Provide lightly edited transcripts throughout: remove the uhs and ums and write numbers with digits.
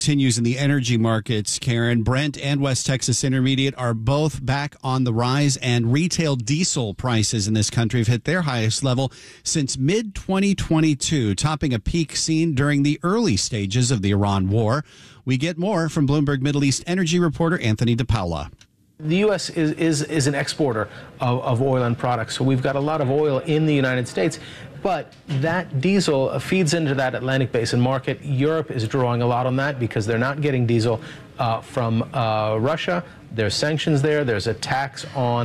Continues in the energy markets, Karen. Brent and West Texas Intermediate are both back on the rise, and retail diesel prices in this country have hit their highest level since mid-2022, topping a peak seen during the early stages of the Iran war. We get more from Bloomberg Middle East energy reporter Anthony DePaula. The U.S. is an exporter of oil and products, so we've got a lot of oil in the United States. But that diesel feeds into that Atlantic Basin market. Europe is drawing a lot on that because they're not getting diesel from Russia. There's sanctions there. There's a tax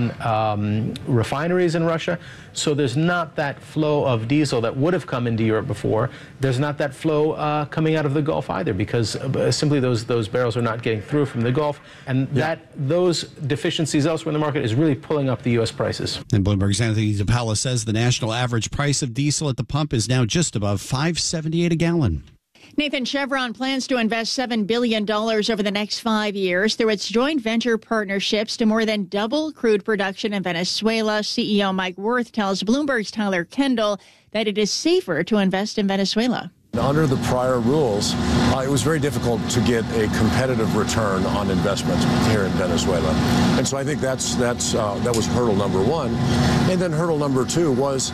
on refineries in Russia. So there's not that flow of diesel that would have come into Europe before. There's not that flow coming out of the Gulf either because simply those barrels are not getting through from the Gulf. And those deficiencies elsewhere in the market is really pulling up the U.S. prices. And Bloomberg's Anthony DePaula says the national average price of diesel at the pump is now just above $5.78 a gallon. Nathan, Chevron plans to invest $7 billion over the next 5 years through its joint venture partnerships to more than double crude production in Venezuela. CEO Mike Wirth tells Bloomberg's Tyler Kendall that it is safer to invest in Venezuela. Under the prior rules, it was very difficult to get a competitive return on investment here in Venezuela. And so I think that was hurdle number one. And then hurdle number two was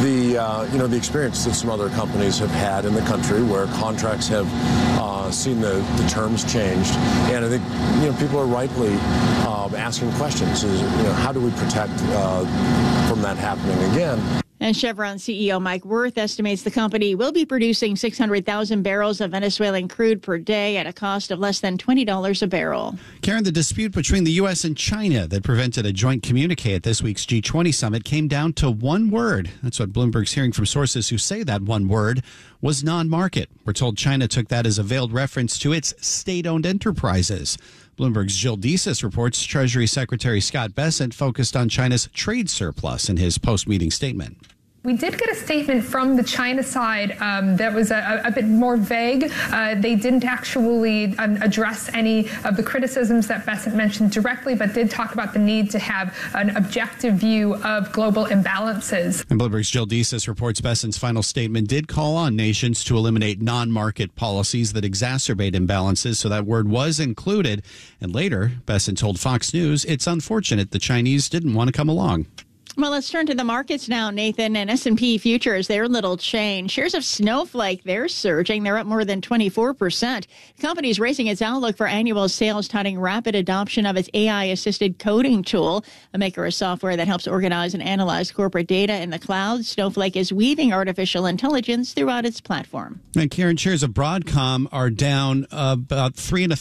the experience that some other companies have had in the country where contracts have seen the terms changed. And I think people are rightly asking questions: how do we protect from that happening again? And Chevron CEO Mike Wirth estimates the company will be producing 600,000 barrels of Venezuelan crude per day at a cost of less than $20 a barrel. Karen, the dispute between the U.S. and China that prevented a joint communique at this week's G20 summit came down to one word. That's what Bloomberg's hearing from sources who say that one word was non-market. We're told China took that as a veiled reference to its state-owned enterprises. Bloomberg's Jill Desis reports Treasury Secretary Scott Bessent focused on China's trade surplus in his post-meeting statement. We did get a statement from the China side that was a bit more vague. They didn't actually address any of the criticisms that Bessent mentioned directly, but did talk about the need to have an objective view of global imbalances. And Bloomberg's Jill Desis reports Bessent's final statement did call on nations to eliminate non-market policies that exacerbate imbalances, so that word was included. And later, Bessent told Fox News it's unfortunate the Chinese didn't want to come along. Well, let's turn to the markets now, Nathan. And S&P futures, they're little change. Shares of Snowflake, they're surging. They're up more than 24%. The company's raising its outlook for annual sales, touting rapid adoption of its AI-assisted coding tool, a maker of software that helps organize and analyze corporate data in the cloud. Snowflake is weaving artificial intelligence throughout its platform. And Karen, shares of Broadcom are down about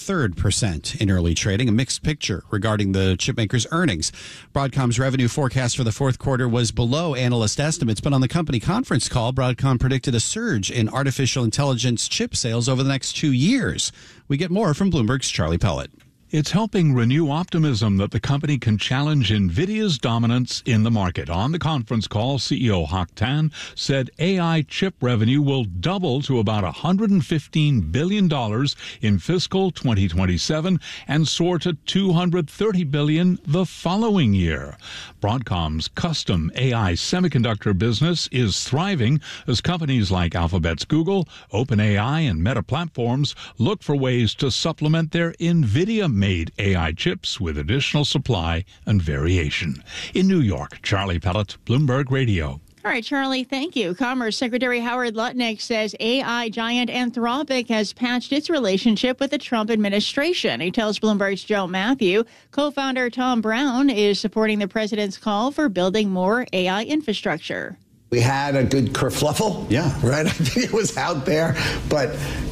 3.33% in early trading, a mixed picture regarding the chipmaker's earnings. Broadcom's revenue forecast for the fourth quarter was below analyst estimates, but on the company conference call, Broadcom predicted a surge in artificial intelligence chip sales over the next 2 years. We get more from Bloomberg's Charlie Pellet. It's helping renew optimism that the company can challenge NVIDIA's dominance in the market. On the conference call, CEO Hock Tan said AI chip revenue will double to about $115 billion in fiscal 2027 and soar to $230 billion the following year. Broadcom's custom AI semiconductor business is thriving as companies like Alphabet's Google, OpenAI, and Meta Platforms look for ways to supplement their NVIDIA made AI chips with additional supply and variation. In New York, Charlie Pellet, Bloomberg Radio. All right, Charlie, thank you. Commerce Secretary Howard Lutnick says AI giant Anthropic has patched its relationship with the Trump administration. He tells Bloomberg's Joe Matthew co-founder Tom Brown is supporting the president's call for building more AI infrastructure. We had a good kerfluffle, right? I think it was out there, but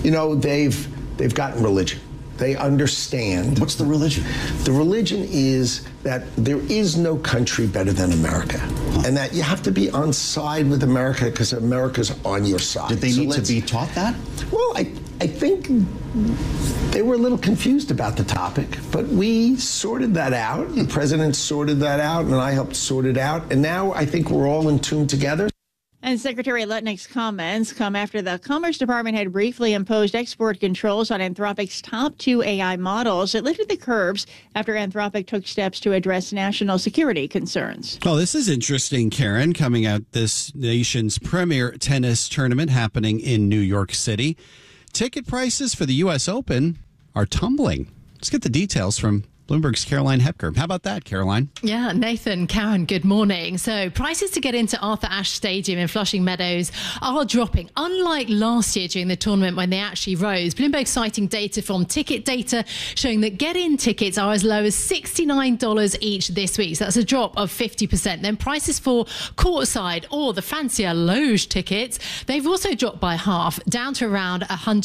they've gotten religion. They understand. What's the religion? The religion is that there is no country better than America. And that you have to be on side with America because America's on your side. Did they need to be taught that? Well, I think they were a little confused about the topic, but we sorted that out. The president sorted that out, and I helped sort it out. And now I think we're all in tune together. And Secretary Lutnick's comments come after the Commerce Department had briefly imposed export controls on Anthropic's top 2 AI models. It lifted the curbs after Anthropic took steps to address national security concerns. Oh, this is interesting, Karen, coming out this nation's premier tennis tournament happening in New York City. ticket prices for the U.S. Open are tumbling. Let's get the details from Bloomberg's Caroline Hepker. How about that, Caroline? Yeah, Nathan, Karen, good morning. So prices to get into Arthur Ashe Stadium in Flushing Meadows are dropping, unlike last year during the tournament when they actually rose. Bloomberg citing data from Ticket Data showing that get-in tickets are as low as $69 each this week. So that's a drop of 50%. Then prices for courtside or the fancier loge tickets, they've also dropped by half, down to around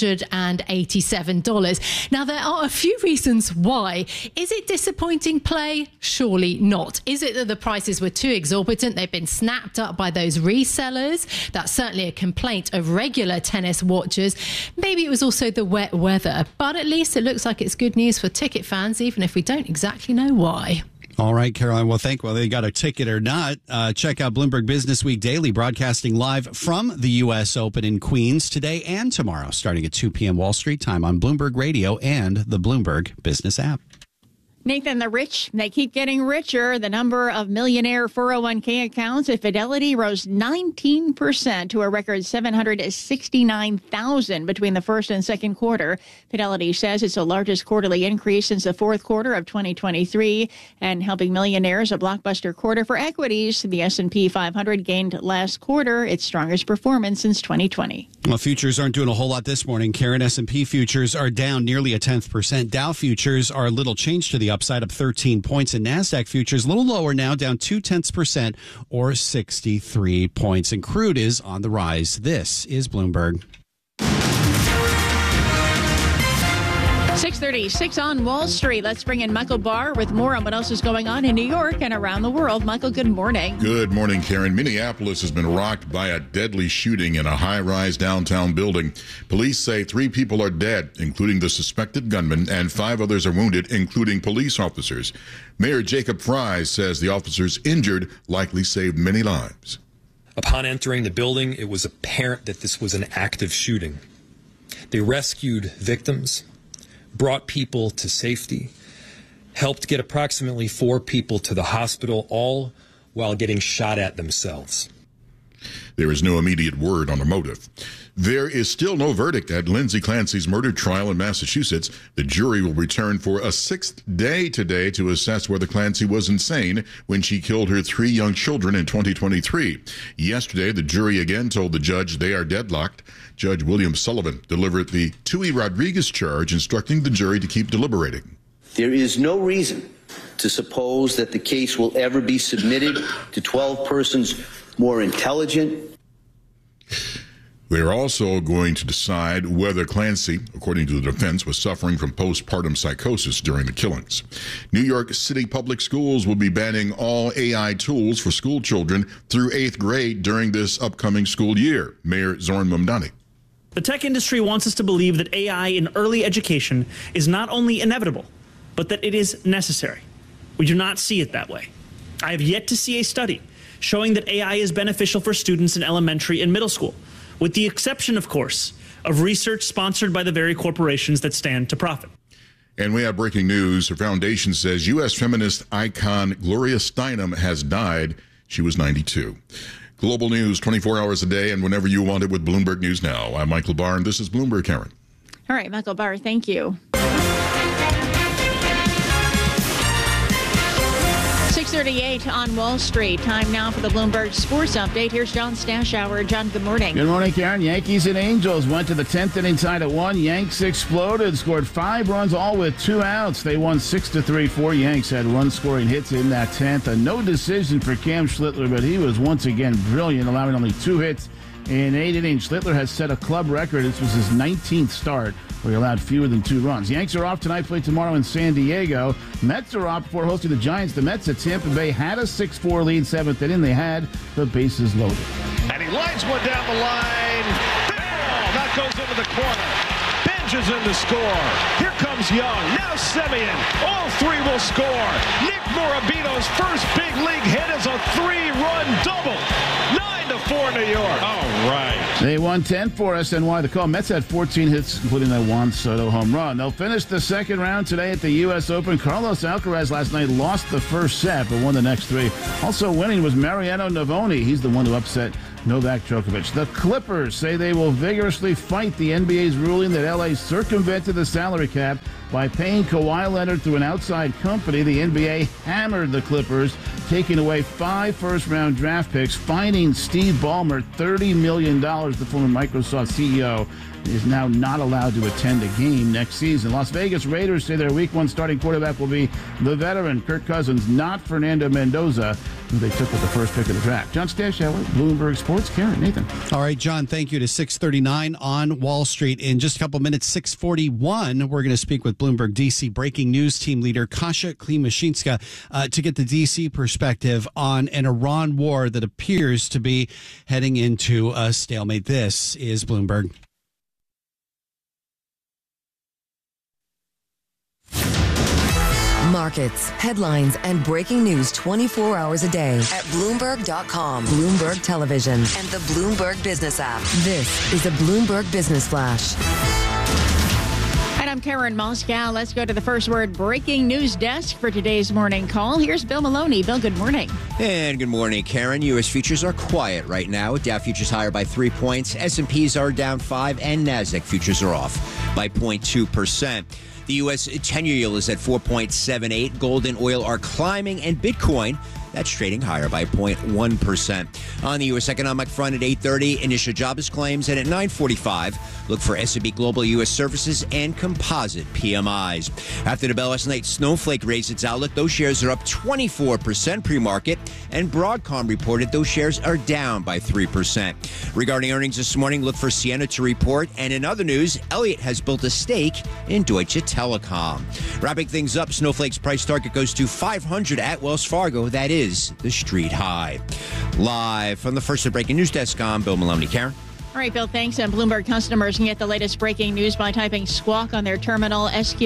$187. Now, there are a few reasons why. Is it disappointing play? Surely not. Is it that the prices were too exorbitant? They've been snapped up by those resellers. That's certainly a complaint of regular tennis watchers. Maybe it was also the wet weather, but at least it looks like it's good news for ticket fans, even if we don't exactly know why. All right, Caroline. Well, whether you got a ticket or not, check out Bloomberg Business Week Daily, broadcasting live from the U.S. Open in Queens today and tomorrow, starting at 2 p.m. Wall Street time on Bloomberg Radio and the Bloomberg Business app. Nathan, the rich, they keep getting richer. The number of millionaire 401k accounts at Fidelity rose 19% to a record 769,000 between the first and second quarter. Fidelity says it's the largest quarterly increase since the fourth quarter of 2023. And helping millionaires, a blockbuster quarter for equities. The S&P 500 gained last quarter its strongest performance since 2020. Well, futures aren't doing a whole lot this morning. Karen, S&P futures are down nearly 0.1%. Dow futures are a little changed to the upside, up 13 points, and NASDAQ futures a little lower now, down 0.2% or 63 points. And crude is on the rise. This is Bloomberg. 6:36 on Wall Street. Let's bring in Michael Barr with more on what else is going on in New York and around the world. Michael, good morning. Good morning, Karen. Minneapolis has been rocked by a deadly shooting in a high-rise downtown building. Police say 3 people are dead, including the suspected gunman, and 5 others are wounded, including police officers. Mayor Jacob Fry says the officers injured likely saved many lives. Upon entering the building, it was apparent that this was an active shooting. They rescued victims, brought people to safety, helped get approximately 4 people to the hospital, all while getting shot at themselves. There is no immediate word on the motive. There is still no verdict at Lindsay Clancy's murder trial in Massachusetts. The jury will return for a 6th day today to assess whether Clancy was insane when she killed her 3 young children in 2023. Yesterday, the jury again told the judge they are deadlocked. Judge William Sullivan delivered the Tui Rodriguez charge, instructing the jury to keep deliberating. There is no reason to suppose that the case will ever be submitted to 12 persons more intelligent. They're also going to decide whether Clancy, according to the defense, was suffering from postpartum psychosis during the killings. New York City Public Schools will be banning all AI tools for school children through 8th grade during this upcoming school year. Mayor Zoran Mamdani. The tech industry wants us to believe that AI in early education is not only inevitable, but that it is necessary. We do not see it that way. I have yet to see a study showing that AI is beneficial for students in elementary and middle school, with the exception, of course, of research sponsored by the very corporations that stand to profit. And we have breaking news. Her foundation says U.S. feminist icon Gloria Steinem has died. She was 92. Global news 24 hours a day and whenever you want it with Bloomberg News Now. I'm Michael Barr, and this is Bloomberg, Karen. All right, Michael Barr, thank you. 6:38 on Wall Street. Time now for the Bloomberg Sports Update. Here's John Stashower. John, good morning. Good morning, Karen. Yankees and Angels went to the 10th inning tied at 1. Yanks exploded, scored 5 runs, all with 2 outs. They won 6-3. 4 Yanks had run-scoring hits in that 10th. A no decision for Cam Schlittler, but he was once again brilliant, allowing only 2 hits in 8 innings. Schlittler has set a club record. This was his 19th start, where he allowed fewer than 2 runs. Yanks are off tonight, play tomorrow in San Diego. Mets are off before hosting the Giants. The Mets at Tampa Bay had a 6-4 lead, 7th inning. They had the bases loaded. And he lines one down the line. Oh, that goes into the corner. Benj is in to score. Here comes Young. Now Semien. All 3 will score. Nick Morabito's first big league hit is a 3-run double. 9-4 New York. All right. They won 10 for SNY. The call. Mets had 14 hits, including that Juan Soto home run. They'll finish the second round today at the U.S. Open. Carlos Alcaraz last night lost the first set, but won the next 3. Also winning was Mariano Navoni. He's the one who upset Novak Djokovic. The Clippers say they will vigorously fight the NBA's ruling that LA circumvented the salary cap by paying Kawhi Leonard through an outside company. The NBA hammered the Clippers, taking away 5 first-round draft picks, fining Steve Ballmer $30 million. The former Microsoft CEO is now not allowed to attend a game next season. Las Vegas Raiders say their Week 1 starting quarterback will be the veteran Kirk Cousins, not Fernando Mendoza, who they took with the first pick of the draft. John Stashower, Bloomberg Sports. Karen, Nathan. All right, John, thank you. To 6:39 on Wall Street. In just a couple minutes, 6:41, we're going to speak with Bloomberg D.C. breaking news team leader Kasia Klimashinska to get the D.C. perspective on an Iran war that appears to be heading into a stalemate. This is Bloomberg. Markets, headlines, and breaking news 24 hours a day at Bloomberg.com, Bloomberg Television, and the Bloomberg Business app. This is the Bloomberg Business Flash. And I'm Karen Moscow. Let's go to the first word breaking news desk for today's morning call. Here's Bill Maloney. Bill, good morning. And good morning, Karen. U.S. futures are quiet right now. Dow futures higher by 3 points. S&Ps are down 5, and NASDAQ futures are off by 0.2%. The U.S. 10-year yield is at 4.78. Gold and oil are climbing, and Bitcoin, that's trading higher by 0.1%. On the U.S. economic front at 8:30, initial jobless claims, and at 9:45, look for S&P Global U.S. Services and Composite PMIs. After the bell last night, Snowflake raised its outlook. Those shares are up 24% pre-market, and Broadcom reported those shares are down by 3%. Regarding earnings this morning, look for Ciena to report, and in other news, Elliott has built a stake in Deutsche Telekom. Wrapping things up, Snowflake's price target goes to $500 at Wells Fargo. That is the street high. Live from the first breaking news desk, I'm Bill Maloney. Karen? All right, Bill, thanks. And Bloomberg customers can get the latest breaking news by typing Squawk on their terminal,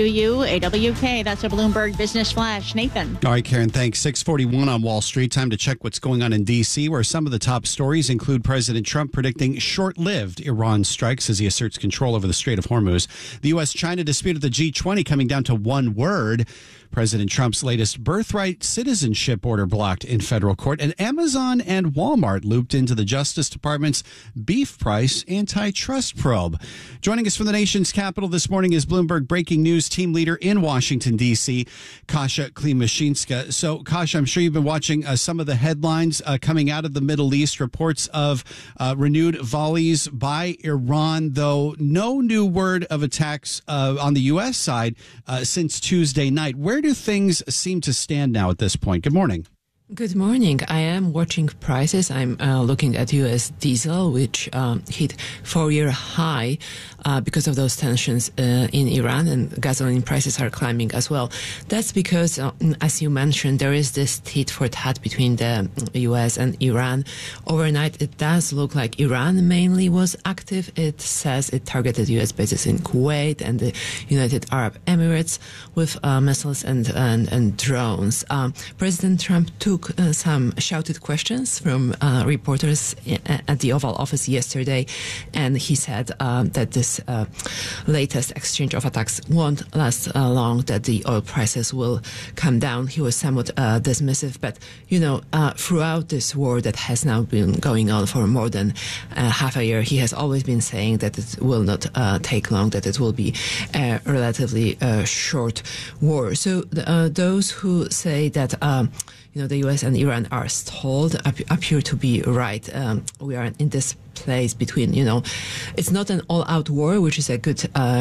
SQUAWK. That's a Bloomberg Business Flash. Nathan. All right, Karen, thanks. 6:41 on Wall Street. Time to check what's going on in D.C., where some of the top stories include President Trump predicting short-lived Iran strikes as he asserts control over the Strait of Hormuz. The U.S.-China dispute at the G20 coming down to one word. President Trump's latest birthright citizenship order blocked in federal court, and Amazon and Walmart looped into the Justice Department's beef price antitrust probe. Joining us from the nation's capital this morning is Bloomberg breaking news team leader in Washington, D.C., Kasia Klimashinska. So, Kasia, I'm sure you've been watching some of the headlines coming out of the Middle East, reports of renewed volleys by Iran, though no new word of attacks on the U.S. side since Tuesday night. Where do things seem to stand now at this point? Good morning. Good morning. I am watching prices. I'm looking at U.S. diesel, which hit 4-year high because of those tensions in Iran, and gasoline prices are climbing as well. That's because, as you mentioned, there is this tit for tat between the U.S. and Iran. Overnight, it does look like Iran mainly was active. It says it targeted U.S. bases in Kuwait and the United Arab Emirates with missiles and drones. President Trump took some shouted questions from reporters at the Oval Office yesterday, and he said that this latest exchange of attacks won't last long, that the oil prices will come down. He was somewhat dismissive, but, throughout this war that has now been going on for more than half a year, he has always been saying that it will not take long, that it will be a relatively short war. So those who say that the U.S. and Iran are stalled appear to be right. We are in this place between, it's not an all-out war, which is a good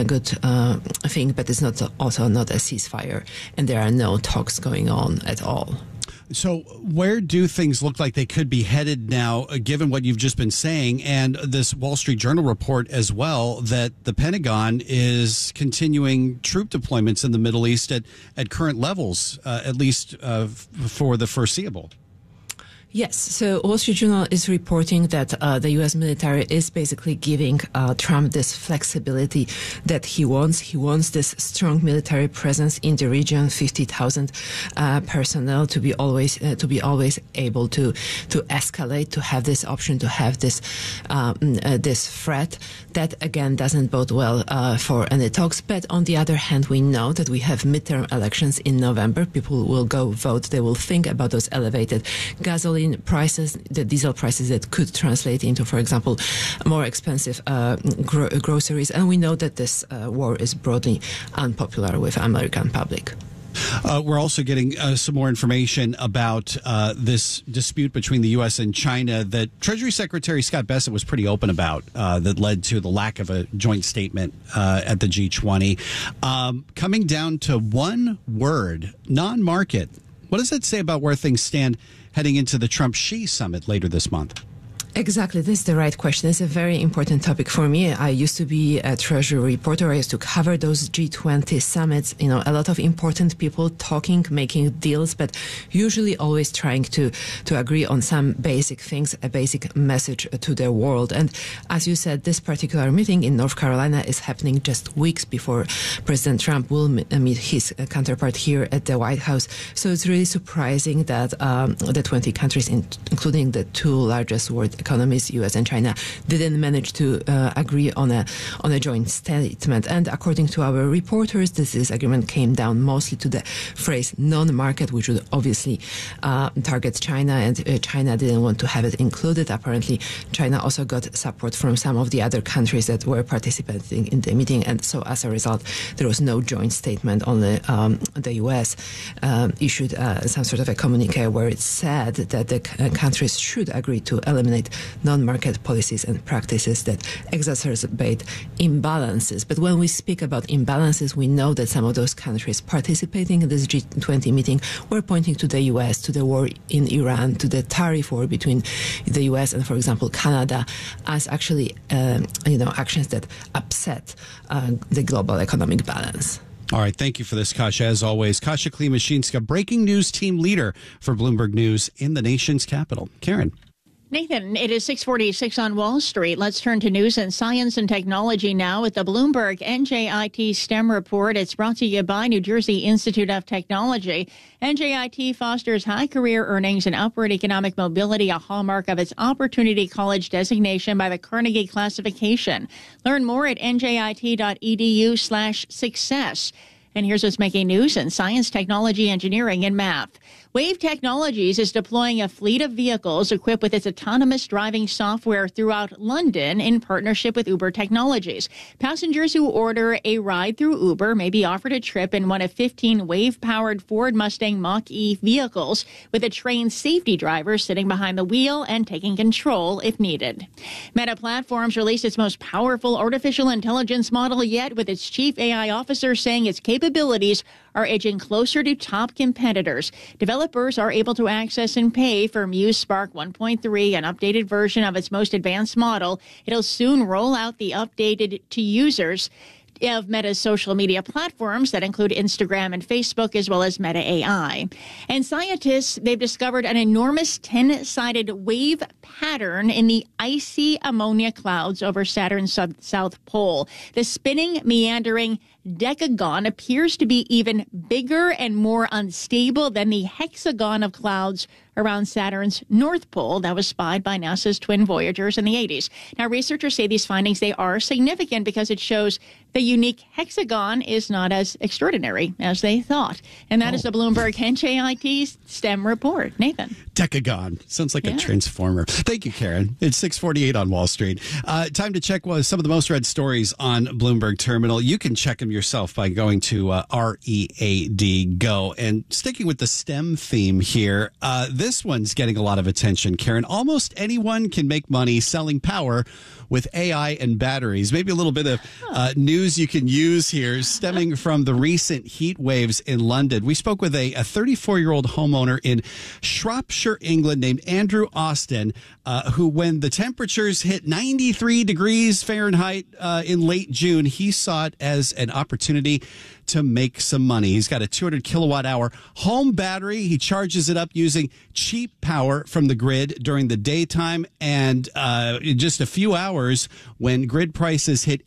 thing, but it's also not a ceasefire, and there are no talks going on at all. So where do things look like they could be headed now, given what you've just been saying, and this Wall Street Journal report as well, that the Pentagon is continuing troop deployments in the Middle East at current levels, at least for the foreseeable? Yes. So Wall Street Journal is reporting that the U.S. military is basically giving Trump this flexibility that he wants. He wants this strong military presence in the region, 50,000 personnel to be always able to escalate, to have this option, to have this threat. That again doesn't bode well for any talks. But on the other hand, we know that we have midterm elections in November. People will go vote. They will think about those elevated gasoline gasoline prices, the diesel prices that could translate into, for example, more expensive groceries. And we know that this war is broadly unpopular with American public. We're also getting some more information about this dispute between the U.S. and China that Treasury Secretary Scott Bessent was pretty open about that led to the lack of a joint statement at the G20. Coming down to one word, non-market. What does that say about where things stand heading into the Trump-Xi summit later this month? Exactly. This is the right question. It's a very important topic for me. I used to be a Treasury reporter. I used to cover those G20 summits. You know, a lot of important people talking, making deals, but usually always trying to agree on some basic things, a basic message to the world. And as you said, this particular meeting in North Carolina is happening just weeks before President Trump will meet his counterpart here at the White House. So it's really surprising that the 20 countries, including the two largest world economies, U.S. and China, didn't manage to agree on a joint statement. And according to our reporters, this disagreement came down mostly to the phrase non-market, which would obviously target China, and China didn't want to have it included. Apparently, China also got support from some of the other countries that were participating in the meeting, and so as a result, there was no joint statement. Only the U.S. issued some sort of a communique where it said that the countries should agree to eliminate non-market policies and practices that exacerbate imbalances. But when we speak about imbalances, we know that some of those countries participating in this G20 meeting were pointing to the U.S., to the war in Iran, to the tariff war between the U.S. and, for example, Canada, as actually actions that upset the global economic balance. All right. Thank you for this, Kasia. As always, Kasia Klimashinska, breaking news team leader for Bloomberg News in the nation's capital. Karen. Nathan, it is 6:46 on Wall Street. Let's turn to news and science and technology now with the Bloomberg NJIT STEM report. It's brought to you by New Jersey Institute of Technology. NJIT fosters high career earnings and upward economic mobility, a hallmark of its Opportunity College designation by the Carnegie Classification. Learn more at njit.edu/success. And here's what's making news in science, technology, engineering, and math. Wave Technologies is deploying a fleet of vehicles equipped with its autonomous driving software throughout London in partnership with Uber Technologies. Passengers who order a ride through Uber may be offered a trip in one of 15 Wave-powered Ford Mustang Mach-E vehicles with a trained safety driver sitting behind the wheel and taking control if needed. Meta Platforms released its most powerful artificial intelligence model yet, with its chief AI officer saying its capabilities are edging closer to top competitors. Developers are able to access and pay for Muse Spark 1.3, an updated version of its most advanced model. It'll soon roll out the updated to users of Meta's social media platforms that include Instagram and Facebook, as well as Meta AI. And scientists, they've discovered an enormous 10-sided wave pattern in the icy ammonia clouds over Saturn's south pole. The spinning, meandering decagon appears to be even bigger and more unstable than the hexagon of clouds around Saturn's North Pole that was spied by NASA's twin Voyagers in the 80s. Now, researchers say these findings, they are significant because it shows the unique hexagon is not as extraordinary as they thought. And that is the Bloomberg NJIT STEM report. Nathan. Decagon. Sounds like a transformer. Thank you, Karen. It's 6:48 on Wall Street. Time to check some of the most read stories on Bloomberg Terminal. You can check them yourself by going to READ Go. And sticking with the STEM theme here, this one's getting a lot of attention, Karen. Almost anyone can make money selling power with AI and batteries. Maybe a little bit of news you can use here stemming from the recent heat waves in London. We spoke with a 34-year-old homeowner in Shropshire, England, named Andrew Austin, who, when the temperatures hit 93 degrees Fahrenheit in late June, he saw it as an opportunity to make some money. He's got a 200 kilowatt hour home battery. He charges it up using cheap power from the grid during the daytime. And in just a few hours, when grid prices hit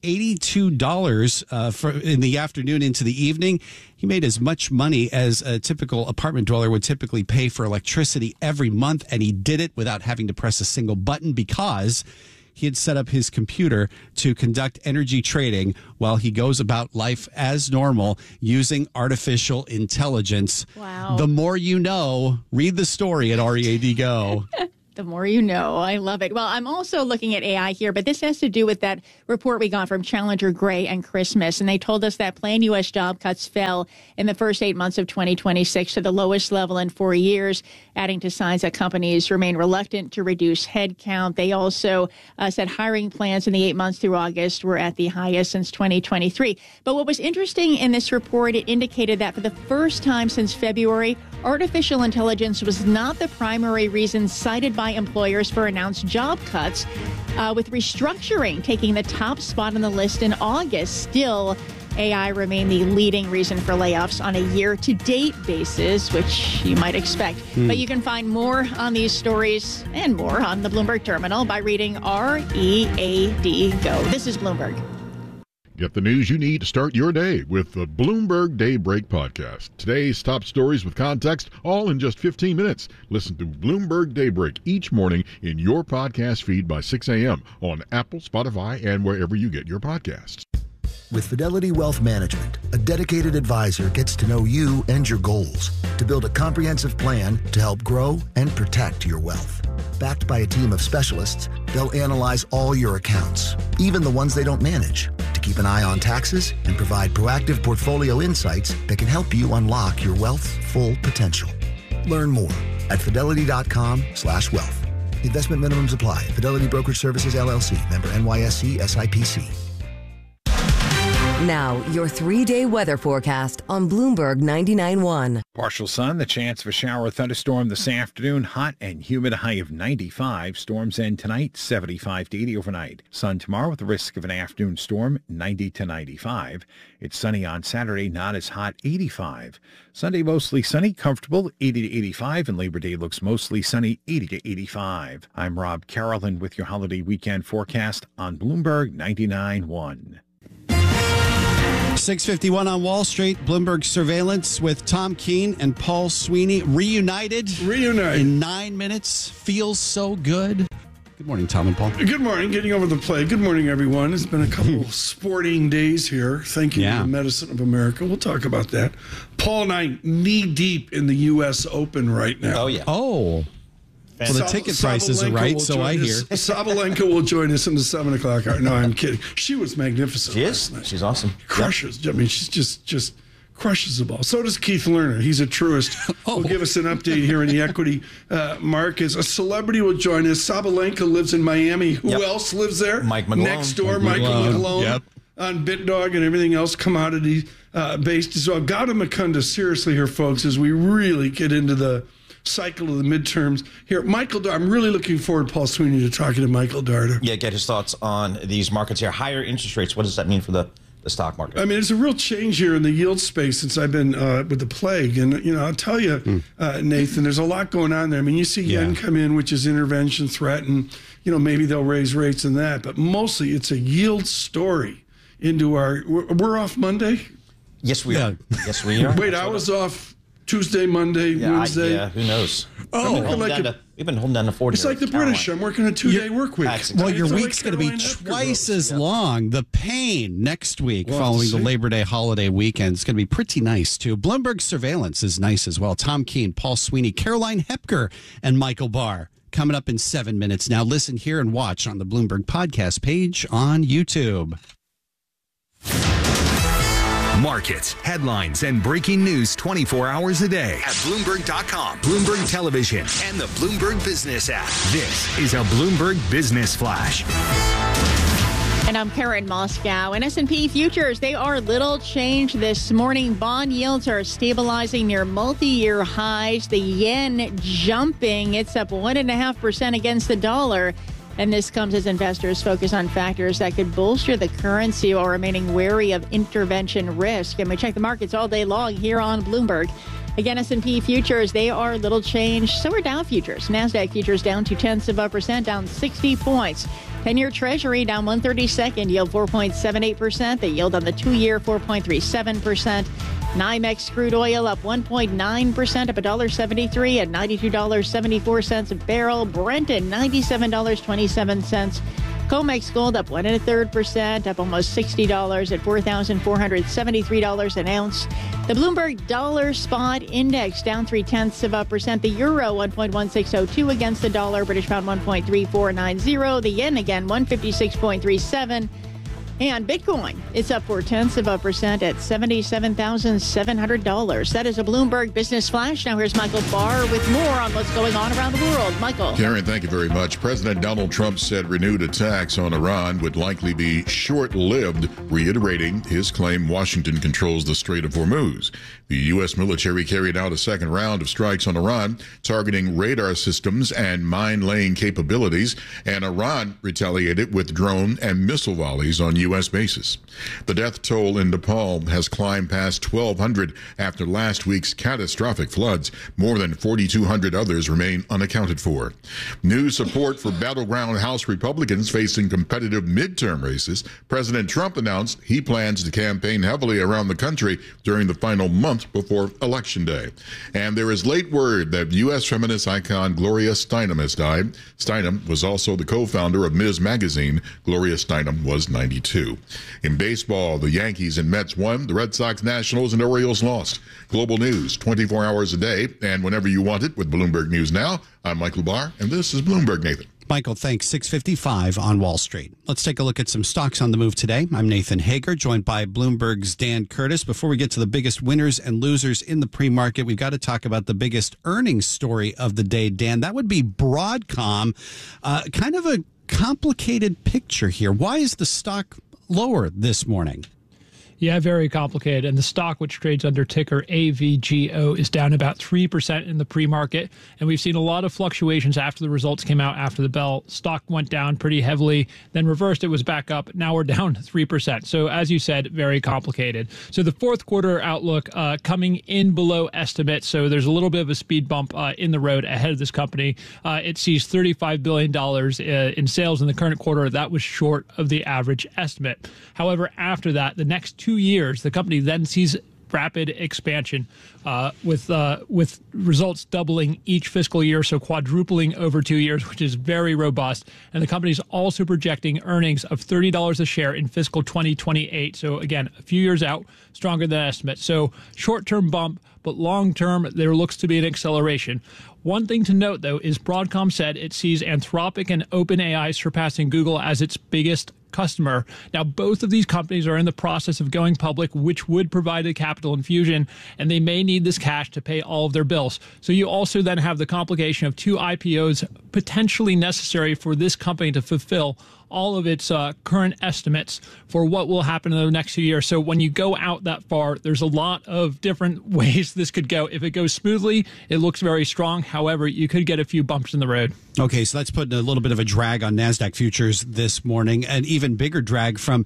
$82 in the afternoon into the evening, he made as much money as a typical apartment dweller would typically pay for electricity every month. And he did it without having to press a single button because he had set up his computer to conduct energy trading while he goes about life as normal using artificial intelligence. Wow. The more you know, read the story at READ Go. The more you know. I love it. Well, I'm also looking at AI here, but this has to do with that report we got from Challenger Gray and Christmas. And they told us that planned U.S. job cuts fell in the first 8 months of 2026 to the lowest level in 4 years, adding to signs that companies remain reluctant to reduce headcount. They also said hiring plans in the 8 months through August were at the highest since 2023. But what was interesting in this report, it indicated that for the first time since February, artificial intelligence was not the primary reason cited by employers for announced job cuts, with restructuring taking the top spot on the list in August. Still, AI remained the leading reason for layoffs on a year-to-date basis, which you might expect. But you can find more on these stories and more on the Bloomberg Terminal by reading READ Go. This is Bloomberg. Get the news you need to start your day with the Bloomberg Daybreak podcast. Today's top stories with context, all in just 15 minutes. Listen to Bloomberg Daybreak each morning in your podcast feed by 6 a.m. on Apple, Spotify, and wherever you get your podcasts. With Fidelity Wealth Management, a dedicated advisor gets to know you and your goals to build a comprehensive plan to help grow and protect your wealth. Backed by a team of specialists, they'll analyze all your accounts, even the ones they don't manage, to keep an eye on taxes and provide proactive portfolio insights that can help you unlock your wealth's full potential. Learn more at fidelity.com/wealth. Investment minimums apply. Fidelity Brokerage Services, LLC. Member NYSE SIPC. Now, your 3-day weather forecast on Bloomberg 99.1. Partial sun, the chance of a shower or thunderstorm this afternoon. Hot and humid, a high of 95. Storms end tonight, 75 to 80 overnight. Sun tomorrow with the risk of an afternoon storm, 90 to 95. It's sunny on Saturday, not as hot, 85. Sunday, mostly sunny, comfortable, 80 to 85. And Labor Day looks mostly sunny, 80 to 85. I'm Rob Carolyn with your holiday weekend forecast on Bloomberg 99.1. 6:51 on Wall Street. Bloomberg surveillance with Tom Keene and Paul Sweeney reunited in 9 minutes. Feels so good. Good morning, Tom and Paul. Good morning. Getting over the plague. Good morning, everyone. It's been a couple sporting days here. Thank you to the Medicine of America. We'll talk about that. Paul and I knee deep in the U.S. Open right now. Oh, yeah. Oh. Well, the ticket prices are right, so I hear. Sabalenka will join us in the 7 o'clock hour. No, I'm kidding. She was magnificent. She is. She's awesome. Crushes. Yep. I mean, she's just crushes the ball. So does Keith Lerner. He's a truist. Will give us an update here in the equity markets. A celebrity will join us. Sabalenka lives in Miami. Who else lives there? Mike McGlone. Next door, Michael McGlone. On BitDog and everything else, commodity based as well. Gautam Mukunda, seriously here, folks, as we really get into the cycle of the midterms here. Michael Darter, I'm really looking forward, Paul Sweeney, to talking to Michael Darter. Yeah, get his thoughts on these markets here. Higher interest rates, what does that mean for the stock market? I mean, it's a real change here in the yield space since I've been with the plague. And, you know, I'll tell you, Nathan, there's a lot going on there. I mean, you see yen come in, which is intervention threat, and, you know, maybe they'll raise rates in that. But mostly it's a yield story into our... We're off Monday? Yes, we are. Yes, we are. Wait, I was off Tuesday, Monday, Wednesday. Who knows? Oh, we've been holding down to 40. It's like the British. I'm working a 2-day work week. Well, your week's going to be twice as long. The pain next week following the Labor Day holiday weekend is going to be pretty nice, too. Bloomberg surveillance is nice as well. Tom Keene, Paul Sweeney, Caroline Hepker, and Michael Barr coming up in 7 minutes. Now listen, hear, and watch on the Bloomberg podcast page on YouTube. Markets, headlines, and breaking news 24 hours a day at Bloomberg.com, Bloomberg Television, and the Bloomberg Business app. This is a Bloomberg Business Flash. And I'm Karen Moscow. And S&P futures, they are little change this morning. Bond yields are stabilizing near multi-year highs. The yen jumping. It's up 1.5% against the dollar. And this comes as investors focus on factors that could bolster the currency while remaining wary of intervention risk. And we check the markets all day long here on Bloomberg. Again, S&P futures, they are little change. So are Dow futures. NASDAQ futures down 0.2%, down 60 points. 10-year Treasury down 1/32, yield 4.78%. The yield on the 2-year, 4.37%. NYMEX crude oil up 1.9%, up $1.73 at $92.74 a barrel. Brent at $97.27. COMEX gold up 1 1/3%, up almost $60 at $4,473 an ounce. The Bloomberg Dollar Spot Index down 0.3%. The euro 1.1602 against the dollar. British pound 1.3490. The yen again 156.37. And Bitcoin is up 0.4% at $77,700. That is a Bloomberg Business Flash. Now here's Michael Barr with more on what's going on around the world. Michael. Karen, thank you very much. President Donald Trump said renewed attacks on Iran would likely be short-lived, reiterating his claim Washington controls the Strait of Hormuz. The U.S. military carried out a second round of strikes on Iran, targeting radar systems and mine-laying capabilities, and Iran retaliated with drone and missile volleys on U.S. bases. The death toll in Nepal has climbed past 1,200 after last week's catastrophic floods. More than 4,200 others remain unaccounted for. New support for battleground House Republicans facing competitive midterm races. President Trump announced he plans to campaign heavily around the country during the final month before Election Day. And there is late word that U.S. feminist icon Gloria Steinem has died. Steinem was also the co-founder of Ms. Magazine. Gloria Steinem was 92. In baseball, the Yankees and Mets won. The Red Sox, Nationals, and Orioles lost. Global news, 24 hours a day, and whenever you want it with Bloomberg News Now. I'm Michael Barr, and this is Bloomberg Nathan. Michael, thanks. 6:55 on Wall Street. Let's take a look at some stocks on the move today. I'm Nathan Hager, joined by Bloomberg's Dan Curtis. Before we get to the biggest winners and losers in the pre-market, we've got to talk about the biggest earnings story of the day, Dan. That would be Broadcom. Kind of a complicated picture here. Why is the stock lower this morning? Yeah, very complicated. And the stock, which trades under ticker AVGO, is down about 3% in the pre-market. And we've seen a lot of fluctuations after the results came out after the bell. Stock went down pretty heavily, then reversed. It was back up. Now we're down 3%. So as you said, very complicated. So the fourth quarter outlook coming in below estimate. So there's a little bit of a speed bump in the road ahead of this company. It sees $35 billion in sales in the current quarter. That was short of the average estimate. However, after that, the next 2 years, the company then sees rapid expansion with results doubling each fiscal year, so quadrupling over 2 years, which is very robust. And the company is also projecting earnings of $30 a share in fiscal 2028. So again, a few years out, stronger than estimate. So short-term bump, but long-term, there looks to be an acceleration. One thing to note, though, is Broadcom said it sees Anthropic and OpenAI surpassing Google as its biggest customer. Now, both of these companies are in the process of going public, which would provide a capital infusion, and they may need this cash to pay all of their bills. So you also then have the complication of 2 IPOs potentially necessary for this company to fulfill all of its current estimates for what will happen in the next few years. So when you go out that far, there's a lot of different ways this could go. If it goes smoothly, it looks very strong. However, you could get a few bumps in the road. Okay, so that's putting a little bit of a drag on NASDAQ futures this morning. An even bigger drag from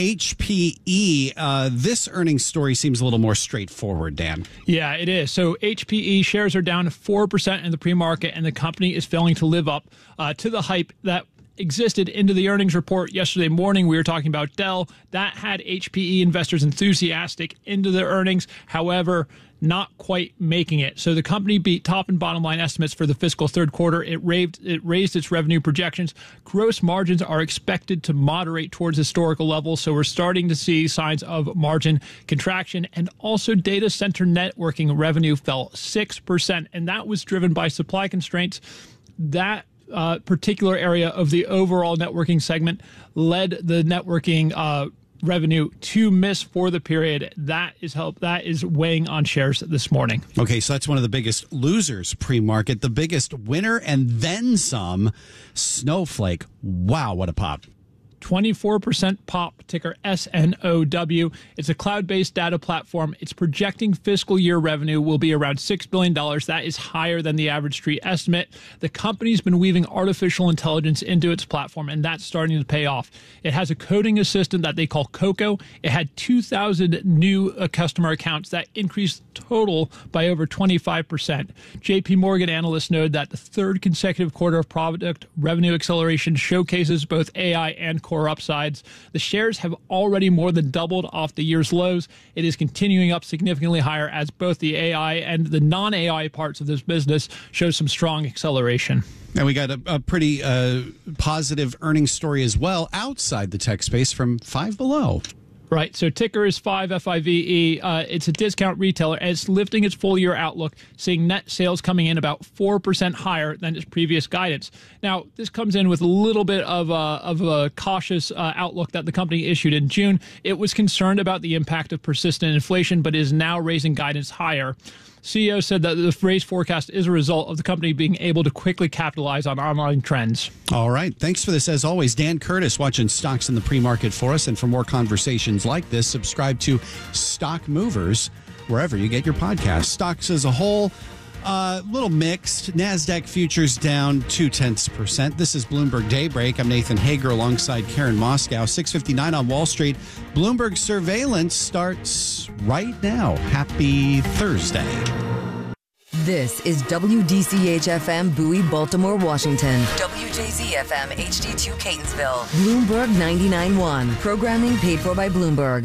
HPE. This earnings story seems a little more straightforward, Dan. Yeah, it is. So HPE shares are down 4% in the pre-market, and the company is failing to live up to the hype that existed into the earnings report yesterday morning. We were talking about Dell. That had HPE investors enthusiastic into their earnings. However, not quite making it. So the company beat top and bottom line estimates for the fiscal third quarter. It raised its revenue projections. Gross margins are expected to moderate towards historical levels. So we're starting to see signs of margin contraction. And also data center networking revenue fell 6%. And that was driven by supply constraints. That particular area of the overall networking segment led the networking revenue to miss for the period. That is weighing on shares this morning. Okay, so that's one of the biggest losers pre-market. The biggest winner and then some, Snowflake. Wow, what a pop. 24% pop, ticker SNOW. It's a cloud-based data platform. It's projecting fiscal year revenue will be around $6 billion. That is higher than the average street estimate. The company's been weaving artificial intelligence into its platform, and that's starting to pay off. It has a coding assistant that they call Coco. It had 2,000 new customer accounts. That increased total by over 25%. JP Morgan analysts noted that the third consecutive quarter of product revenue acceleration showcases both AI and core upsides. The shares have already more than doubled off the year's lows. It is continuing up significantly higher as both the AI and the non-AI parts of this business show some strong acceleration. And we got a pretty positive earnings story as well outside the tech space from Five Below. Right. So ticker is 5, FIVE. It's a discount retailer, and it's lifting its full-year outlook, seeing net sales coming in about 4% higher than its previous guidance. Now, this comes in with a little bit of a cautious outlook that the company issued in June. It was concerned about the impact of persistent inflation, but is now raising guidance higher. CEO said that the raised forecast is a result of the company being able to quickly capitalize on online trends. All right. Thanks for this, as always. Dan Curtis watching stocks in the pre-market for us. And for more conversations like this, subscribe to Stock Movers wherever you get your podcasts. Stocks as a whole, a little mixed. NASDAQ futures down 0.2%. This is Bloomberg Daybreak. I'm Nathan Hager alongside Karen Moscow. 6:59 on Wall Street. Bloomberg surveillance starts right now. Happy Thursday. This is WDCH-FM Bowie, Baltimore, Washington. WJZ-FM HD2 Catonsville. Bloomberg 99.1. Programming paid for by Bloomberg.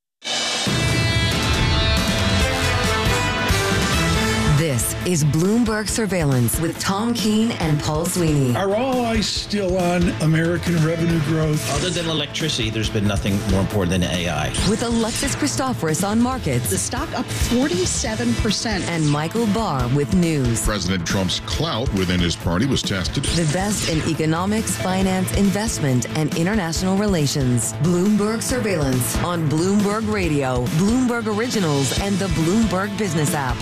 This is Bloomberg Surveillance with Tom Keene and Paul Sweeney. Are all eyes still on American revenue growth? Other than electricity, there's been nothing more important than AI. With Alexis Christoforous on markets. The stock up 47%. And Michael Barr with news. President Trump's clout within his party was tested. The best in economics, finance, investment, and international relations. Bloomberg Surveillance on Bloomberg Radio, Bloomberg Originals, and the Bloomberg Business app.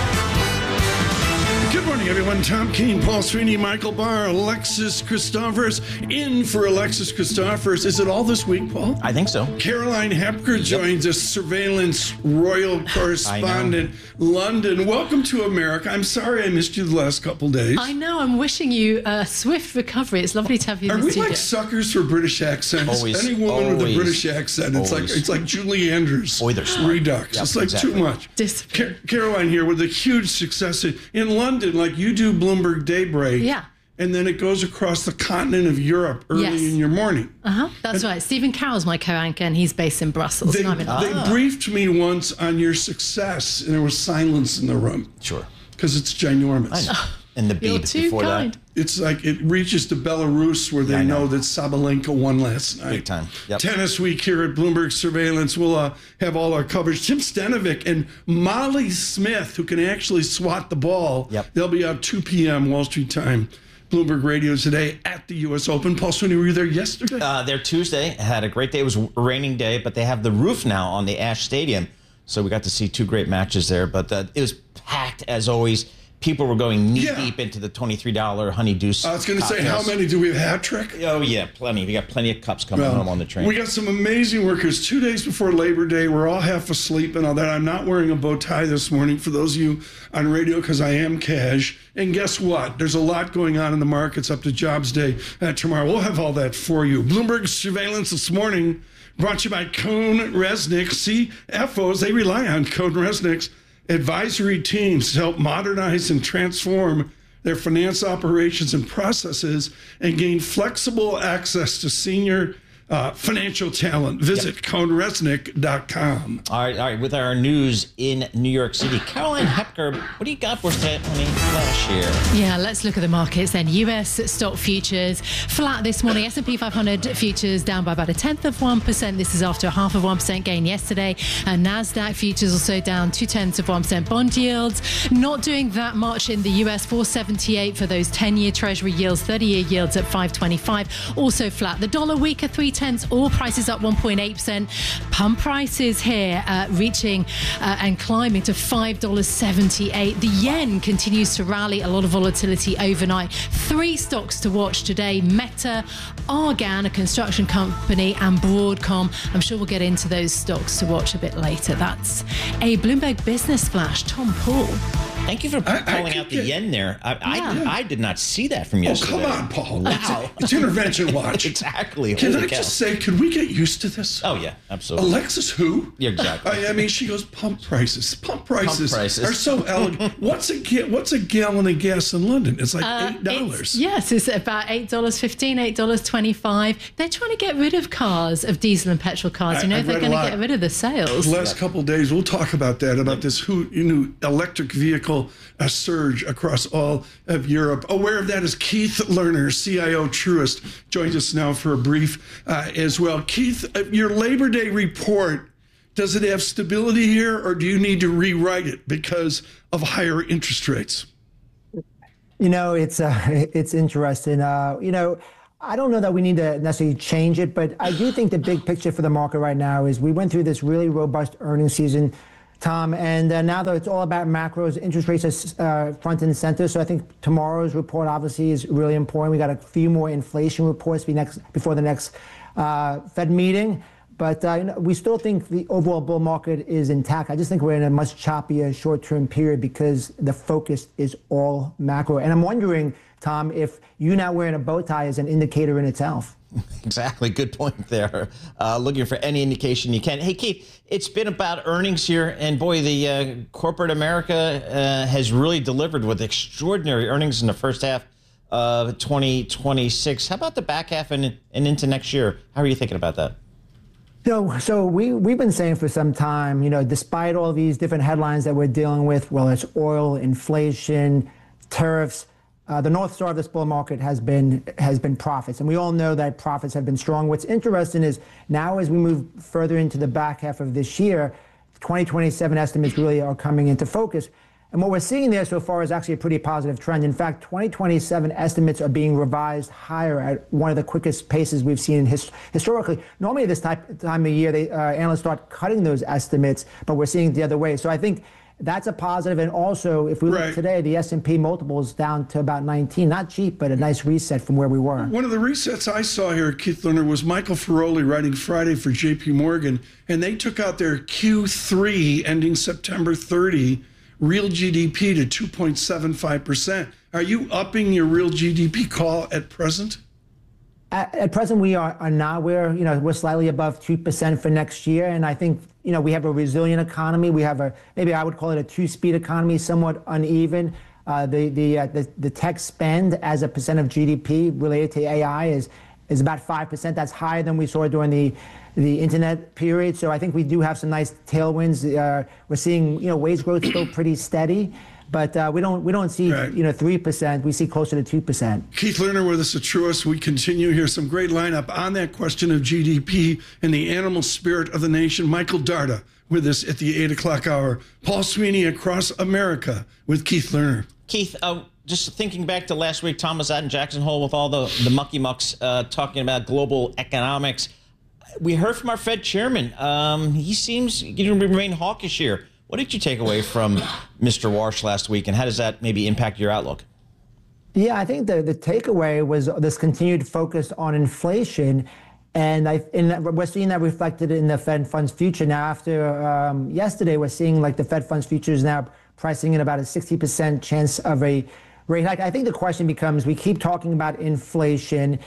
Good morning, everyone. Tom Keene, Paul Sweeney, Michael Barr, Alexis Christoforous. In for Alexis Christoforous. Is it all this week, Paul? I think so. Caroline Hepker joins us, surveillance royal correspondent, London. Welcome to America. I'm sorry I missed you the last couple days. I know. I'm wishing you a swift recovery. It's lovely to have you in the studio. Are we like suckers for British accents? Always. Any woman with a British accent, it's like Julie Andrews. Boy, they're smart. Redux. Yep, it's like exactly. too much. Caroline here with a huge success in London. Like you do Bloomberg Daybreak. Yeah. And then it goes across the continent of Europe early in your morning. That's right. Stephen Carroll's my co-anchor, and he's based in Brussels. They briefed me once on your success, and there was silence in the room. Sure. Because it's ginormous. I know. And the beat before that. It's like it reaches to Belarus where they know that Sabalenka won last night. Big time. Yep. Tennis week here at Bloomberg Surveillance. We'll have all our coverage. Tim Stenovic and Molly Smith, who can actually swat the ball. Yep. They'll be out 2 p.m. Wall Street time. Bloomberg Radio today at the U.S. Open. Paul Sweeney, were you there yesterday? There Tuesday. Had a great day. It was a raining day, but they have the roof now on the Ash Stadium. So we got to see 2 great matches there. But it was packed as always. People were going knee-deep into the $23 honeydew. I was going to say, how many? Do we have a hat trick? Oh, yeah, plenty. We got plenty of cups coming home on the train. We got some amazing workers. 2 days before Labor Day, we're all half asleep and all that. I'm not wearing a bow tie this morning for those of you on radio because I am cash. And guess what? There's a lot going on in the markets up to Jobs Day tomorrow. We'll have all that for you. Bloomberg Surveillance this morning brought to you by Cohn Resnick. CFOs, they rely on Cohn Resnick's advisory teams to help modernize and transform their finance operations and processes and gain flexible access to senior financial talent. Visit CohnResnick.com. All right. With our news in New York City, Caroline Hepker, what do you got for us today? Flash here. Yeah, let's look at the markets then. U.S. stock futures flat this morning. S&P 500 futures down by about 0.1%. This is after a 0.5% gain yesterday. And NASDAQ futures also down 0.2%. Bond yields not doing that much in the U.S. 478 for those 10-year Treasury yields, 30-year yields at 525. Also flat. The dollar weaker 3/10. All prices up 1.8%. Pump prices here reaching and climbing to $5.78. The yen continues to rally. A lot of volatility overnight. 3 stocks to watch today: Meta, Argan, a construction company, and Broadcom. I'm sure we'll get into those stocks to watch a bit later. That's a Bloomberg Business Flash. Tom Paul. Thank you for calling out the yen there. I did not see that from yesterday. Oh, come on, Paul. Wow. It's Intervention Watch. Exactly. Can Holy I cow. just say, could we get used to this? Oh, yeah, absolutely. Alexis who? Yeah, exactly. I mean, she goes, pump prices. Pump prices prices. are so elegant. What's a gallon of gas in London? It's like $8. Yes, it's about $8.15, $8.25. They're trying to get rid of cars, of diesel and petrol cars. They're going to get rid of the sales. The last couple of days, we'll talk about that, about this new electric vehicle surge across all of Europe. Aware of that is Keith Lerner, CIO Truist, joins us now for a brief as well. Keith, your Labor Day report, does it have stability here, or do you need to rewrite it because of higher interest rates? It's interesting. I don't know that we need to necessarily change it, but I do think the big picture for the market right now is we went through this really robust earnings season, Tom, and now that it's all about macros, interest rates are front and center. So I think tomorrow's report obviously is really important. We got a few more inflation reports before the next Fed meeting. But we still think the overall bull market is intact. I just think we're in a much choppier short-term period because the focus is all macro. And I'm wondering, Tom, if you now wearing a bow tie is an indicator in itself. Exactly. Good point there. Looking for any indication you can. Hey, Keith, it's been about earnings here. And boy, the corporate America has really delivered with extraordinary earnings in the first half of 2026. How about the back half and into next year? How are you thinking about that? So we've been saying for some time, despite all these different headlines that we're dealing with, whether it's oil, inflation, tariffs, the North Star of this bull market has been profits. And we all know that profits have been strong. What's interesting is now as we move further into the back half of this year, 2027 estimates really are coming into focus. And what we're seeing there so far is actually a pretty positive trend. In fact, 2027 estimates are being revised higher at one of the quickest paces we've seen historically. Normally this time of year, analysts start cutting those estimates, but we're seeing it the other way. So I think that's a positive. And also, if we look today, the S&P multiple is down to about 19. Not cheap, but a nice reset from where we were. One of the resets I saw here at Keith Lerner was Michael Feroli writing Friday for J.P. Morgan, and they took out their Q3 ending September 30 real GDP to 2.75%. Are you upping your real GDP call at present? At present, we are not. We're slightly above 2% for next year, and I think we have a resilient economy. We have maybe I would call it a two-speed economy, somewhat uneven. The tech spend as a percent of GDP related to AI is about 5%. That's higher than we saw during the internet period. So I think we do have some nice tailwinds. We're seeing wage growth still pretty steady. But we don't see 3%. We see closer to 2%. Keith Lerner with us at Truist. We continue here. Some great lineup on that question of GDP and the animal spirit of the nation. Michael Darda with us at the 8 o'clock hour. Paul Sweeney across America with Keith Lerner. Keith, just thinking back to last week, Tom was out in Jackson Hole with all the mucky mucks talking about global economics. We heard from our Fed chairman. He seems to remain hawkish here. What did you take away from Mr. Warsh last week, and how does that maybe impact your outlook? Yeah, I think the takeaway was this continued focus on inflation, and we're seeing that reflected in the Fed funds future. Now, after yesterday, we're seeing like the Fed funds futures now pricing in about a 60% chance of a rate hike. I think the question becomes, we keep talking about inflation.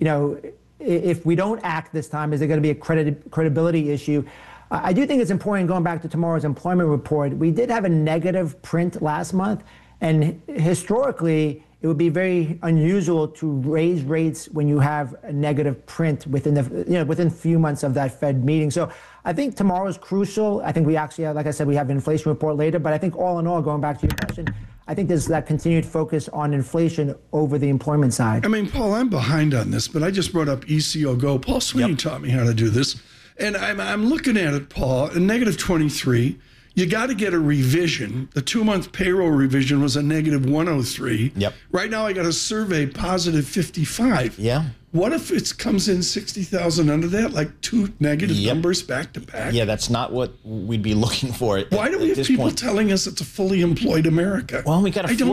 If we don't act this time, is there going to be a credibility issue? I do think it's important, going back to tomorrow's employment report, we did have a negative print last month, and historically, it would be very unusual to raise rates when you have a negative print within a few months of that Fed meeting. So I think tomorrow is crucial. I think we actually have, like I said, we have an inflation report later, but I think all in all, going back to your question, I think there's that continued focus on inflation over the employment side. I mean, Paul, I'm behind on this, but I just brought up ECO Go. Paul Sweeney taught me how to do this. And I'm looking at it, Paul, a negative 23. You got to get a revision. The 2-month payroll revision was a negative 103. Yep. Right now, I got a survey positive 55. Yeah. What if it comes in 60,000 under that, like two negative numbers back to back? Yeah, that's not what we'd be looking for. Why do we have people telling us it's a fully employed America? Well, we got a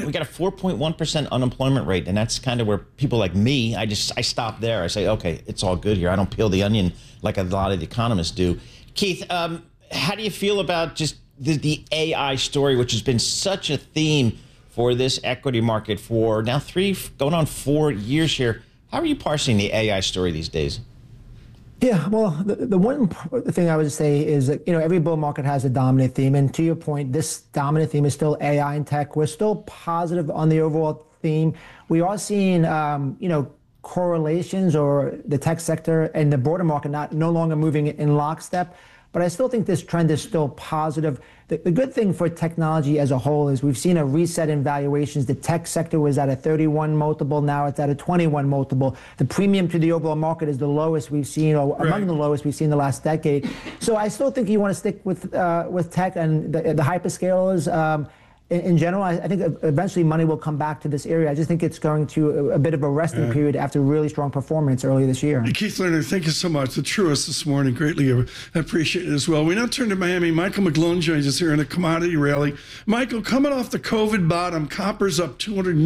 4.1% unemployment rate, and that's kind of where people like me, I stop there. I say, okay, it's all good here. I don't peel the onion like a lot of the economists do. Keith, how do you feel about just the AI story, which has been such a theme for this equity market for now 3 going on 4 years here. How are you parsing the AI story these days? Yeah, well, the one thing I would say is that, every bull market has a dominant theme. And to your point, this dominant theme is still AI and tech. We're still positive on the overall theme. We are seeing, correlations or the tech sector and the broader market no longer moving in lockstep. But I still think this trend is still positive. The good thing for technology as a whole is we've seen a reset in valuations. The tech sector was at a 31 multiple. Now it's at a 21 multiple. The premium to the overall market is the lowest we've seen, or among the lowest we've seen in the last decade. So I still think you want to stick with tech and the hyperscalers. In general, I think eventually money will come back to this area. I just think it's going to a bit of a resting period after really strong performance earlier this year. Keith Lerner, thank you so much. The Truist this morning, greatly appreciate it as well. We now turn to Miami. Michael McGlone joins us here in a commodity rally. Michael, coming off the COVID bottom, copper's up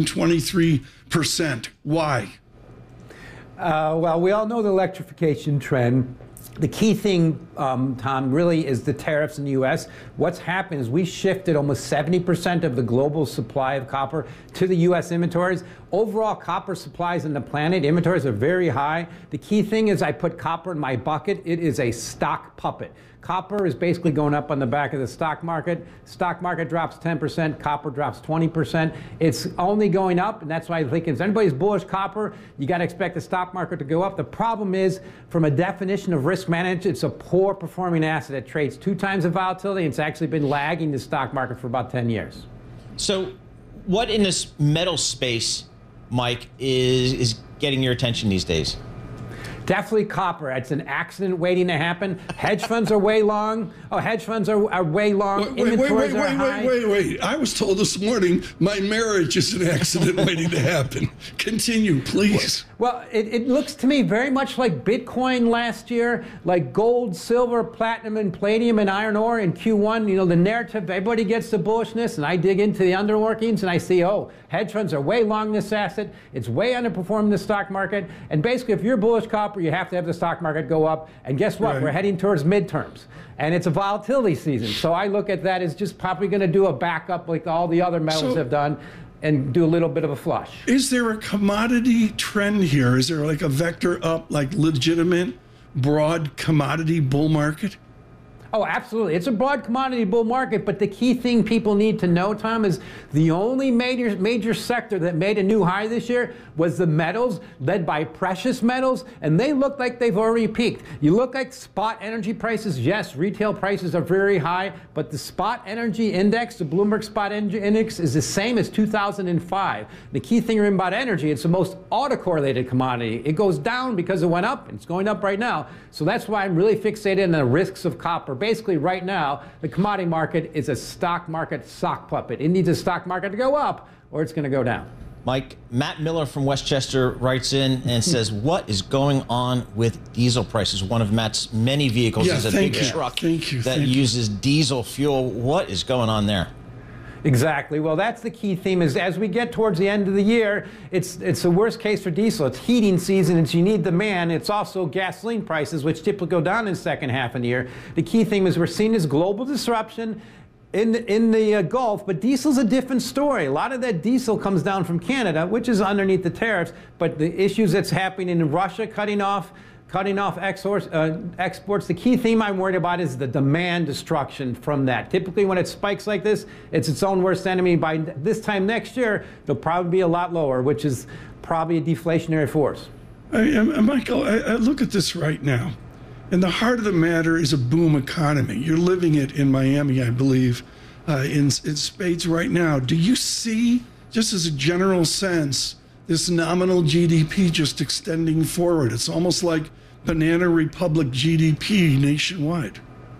223%. Why? Well, we all know the electrification trend. The key thing, Tom, really is the tariffs in the U.S. What's happened is we shifted almost 70% of the global supply of copper to the U.S. inventories. Overall, copper supplies in the planet, inventories are very high. The key thing is I put copper in my bucket. It is a stock puppet. Copper is basically going up on the back of the stock market. Stock market drops 10%, copper drops 20%. It's only going up, and that's why I think if anybody's bullish copper, you got to expect the stock market to go up. The problem is, from a definition of risk management, it's a poor performing asset. It trades 2 times the volatility, and it's actually been lagging the stock market for about 10 years. So what in this metal space, Mike, is getting your attention these days? Definitely copper. It's an accident waiting to happen. Hedge funds are way long. Hedge funds are way long. Inventories are high. Wait. I was told this morning my marriage is an accident waiting to happen. Continue, please. Well, it looks to me very much like Bitcoin last year, like gold, silver, platinum, and palladium and iron ore in Q1. The narrative, everybody gets the bullishness, and I dig into the underworkings, and I see, hedge funds are way long this asset. It's way underperforming the stock market. And basically, if you're bullish copper, you have to have the stock market go up. And guess what? Right. We're heading towards midterms. And it's a volatility season. So I look at that as just probably going to do a backup like all the other metals have done and do a little bit of a flush. Is there a commodity trend here? Is there like a vector up, like legitimate, broad commodity bull market? Oh, absolutely. It's a broad commodity bull market, but the key thing people need to know, Tom, is the only major sector that made a new high this year was the metals, led by precious metals, and they look like they've already peaked. You look like spot energy prices. Yes, retail prices are very high, but the spot energy index, the Bloomberg Spot Energy Index, is the same as 2005. The key thing about energy, it's the most autocorrelated commodity. It goes down because it went up, and it's going up right now. So that's why I'm really fixated on the risks of copper. Basically, right now, the commodity market is a stock market sock puppet. It needs a stock market to go up, or it's going to go down. Mike, Matt Miller from Westchester writes in and says, what is going on with diesel prices? One of Matt's many vehicles is a big truck that uses diesel fuel. What is going on there? Exactly. Well, that's the key theme is as we get towards the end of the year, it's the worst case for diesel. It's heating season. It's you need demand. It's also gasoline prices, which typically go down in the second half of the year. The key theme is we're seeing this global disruption in the Gulf, but diesel's a different story. A lot of that diesel comes down from Canada, which is underneath the tariffs, but the issues that's happening in Russia cutting off exports. The key theme I'm worried about is the demand destruction from that. Typically, when it spikes like this, it's its own worst enemy. By this time next year, it'll probably be a lot lower, which is probably a deflationary force. Michael, I look at this right now, and the heart of the matter is a boom economy. You're living it in Miami, I believe, in spades right now. Do you see, just as a general sense, this nominal GDP just extending forward? It's almost like Banana Republic GDP nationwide.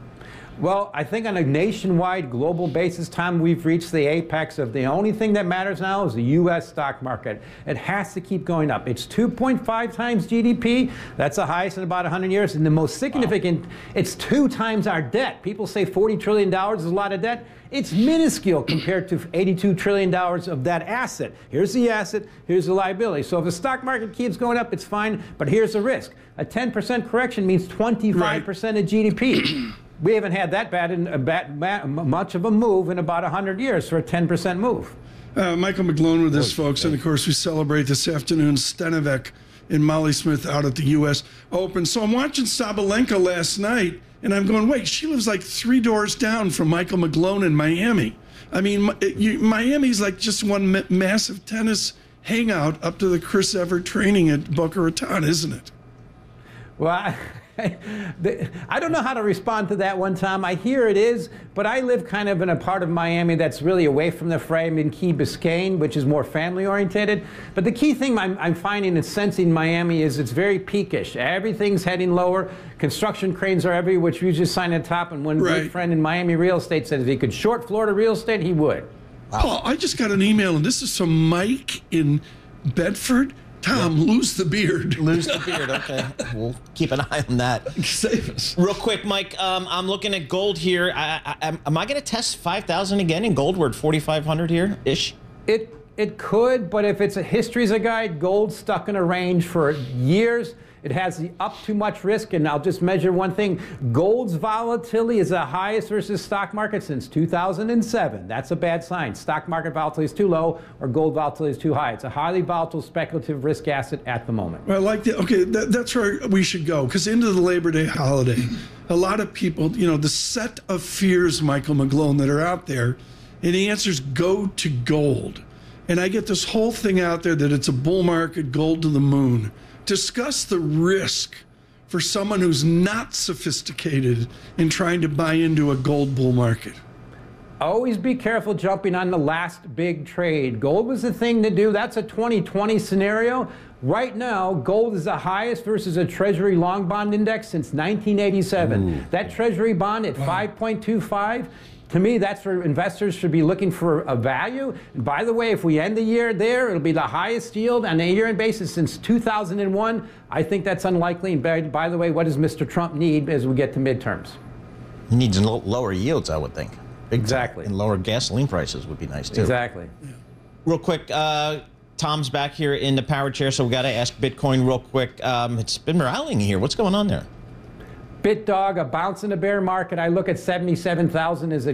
Well, I think on a nationwide global basis, Tom, we've reached the apex of the only thing that matters now is the U.S. stock market. It has to keep going up. It's 2.5 times GDP. That's the highest in about 100 years. And the most significant, it's 2 times our debt. People say $40 trillion is a lot of debt. It's minuscule compared to $82 trillion of that asset. Here's the asset, here's the liability. So if the stock market keeps going up, it's fine, but here's the risk. A 10% correction means 25% of GDP. We haven't had that much of a move in about 100 years for a 10% move. Michael McGlone with us, folks. And, of course, we celebrate this afternoon Stanovic and Molly Smith out at the U.S. Open. So I'm watching Sabalenka last night, and I'm going, wait, she lives like 3 doors down from Michael McGlone in Miami. I mean, Miami's like just one massive tennis hangout up to the Chris Evert training at Boca Raton, isn't it? Well, I don't know how to respond to that one, Tom. I hear it is, but I live kind of in a part of Miami that's really away from the frame in Key Biscayne, which is more family-oriented. But the key thing I'm finding and sensing in Miami is it's very peakish. Everything's heading lower. Construction cranes are everywhere, which we just signed at top. And one great friend in Miami real estate said if he could short Florida real estate, he would. Wow. Paul, I just got an email, and this is from Mike in Bedford. Tom, lose the beard. Lose the beard, okay. We'll keep an eye on that. Save us. Real quick, Mike, I'm looking at gold here. Am I going to test 5,000 again in gold? We're at 4,500 here-ish? It could, but if it's a history as a guide, gold's stuck in a range for years. It has up too much risk, and I'll just measure one thing. Gold's volatility is the highest versus stock market since 2007. That's a bad sign. Stock market volatility is too low, or gold volatility is too high. It's a highly volatile speculative risk asset at the moment. Well, I like that. Okay, that's where we should go, because into the Labor Day holiday, a lot of people, the set of fears, Michael McGlone, that are out there, and the answers go to gold. And I get this whole thing out there that it's a bull market, gold to the moon. Discuss the risk for someone who's not sophisticated in trying to buy into a gold bull market. Always be careful jumping on the last big trade. Gold was the thing to do. That's a 2020 scenario. Right now, gold is the highest versus a Treasury long bond index since 1987. Ooh. That Treasury bond at 5.25. To me, that's where investors should be looking for a value. And by the way, if we end the year there, it'll be the highest yield on a year-end basis since 2001. I think that's unlikely. And by the way, what does Mr. Trump need as we get to midterms? He needs lower yields, I would think. Exactly. And lower gasoline prices would be nice, too. Exactly. Yeah. Real quick, Tom's back here in the power chair, so we got to ask Bitcoin real quick. It's been rallying here. What's going on there? BitDog, a bounce in the bear market. I look at 77,000 as